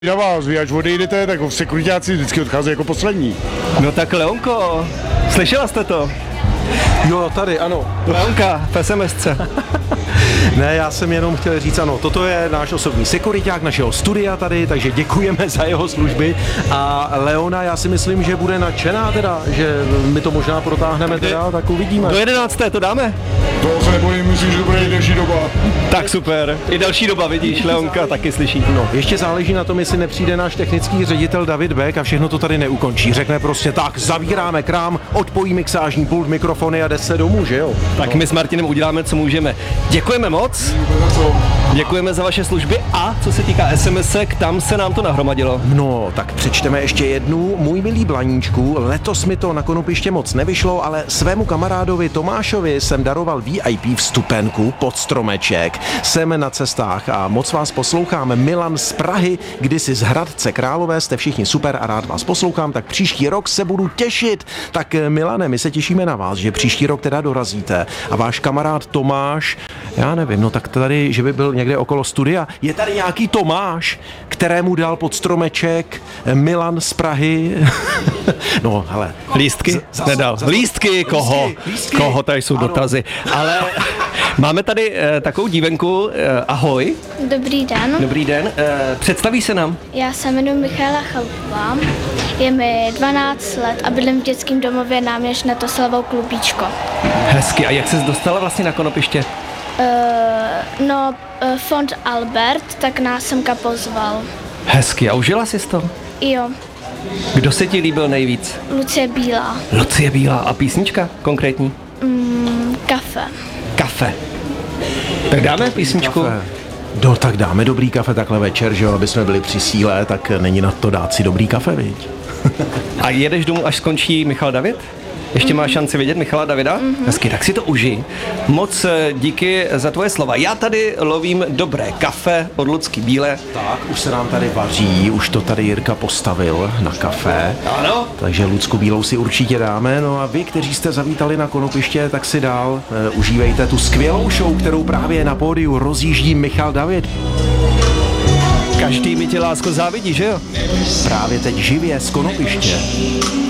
Na vás, vy až odejdete, tak sekuritáci vždycky odchází jako poslední. No tak Leonko, slyšela jste to? Jo, tady, ano. Leonka, v SMSce. Ne, já jsem jenom chtěl říct, ano, toto je náš osobní sekuriťák našeho studia tady, takže děkujeme za jeho služby. A Leona, já si myslím, že bude nadšená teda, že my to možná protáhneme teda, tak uvidíme. Do 11. to dáme? To se nebojím, myslím, že to bude nejdelší doba. Tak super. I další doba, vidíš, Leonka taky slyší. No, ještě záleží na tom, jestli nepřijde náš technický ředitel David Beck a všechno to tady neukončí. Řekne prostě tak, zavíráme krám, odpojí mixážní pult, mikrofony a jde se domů, že jo? Tak my s Martinem uděláme, co můžeme. Děkujeme moc. Děkujeme za vaše služby a co se týká SMSek, tam se nám to nahromadilo. No, tak přečteme ještě jednu. Můj milý Blaníčku, letos mi to na konopiště moc nevyšlo, ale svému kamarádovi Tomášovi jsem daroval VIP vstupenku pod stromeček. Jsem na cestách a moc vás poslouchám. Milan z Prahy, kdysi z Hradce Králové, jste všichni super a rád vás poslouchám, tak příští rok se budu těšit. Tak Milane, my se těšíme na vás, že příští rok teda dorazíte. A váš kamarád Tomáš, já nevím, no tak tady, že by byl někde okolo studia. Je tady nějaký Tomáš, kterému dal pod stromeček Milan z Prahy. No, hele. Lístky? Nedal. Lístky? Koho? Lístky. Koho? Tady jsou dotazy. Ale máme tady takovou dívenku. Ahoj. Dobrý den, Dobrý den. Představí se nám. já se jmenuji Michaela Chalupová, je mi 12 let a bydlím v dětském domově náměst na Toslavou Klubíčko. Hezky. A jak ses dostala vlastně na konopiště? Fond Albert, tak nás semka pozval. Hezky. A užila jsi to? Jo, Kdo se ti líbil nejvíc? Lucie Bílá, Lucie Bílá. A písnička konkrétní? kafe. Kafe. Tak dáme písničku. Kafe. No, tak dáme dobrý kafe takhle večer, že jo, aby jsme byli při síle, tak není na to dát si dobrý kafe, viď? A jedeš domů, až skončí Michal David? Ještě máš šanci vidět Michala Davida? Hezky, tak si to užij. Moc díky za tvoje slova. Já tady lovím dobré kafe od Lucky Bílé. Tak, už se nám tady vaří, už to tady Jirka postavil na kafe. Ano. Takže Lucku Bílou si určitě dáme. No a vy, kteří jste zavítali na konopiště, tak si dál užívejte tu skvělou show, kterou právě na pódiu rozjíždí Michal David. Každý mi tě, lásko, závidí, že jo? Právě teď živě z konopiště.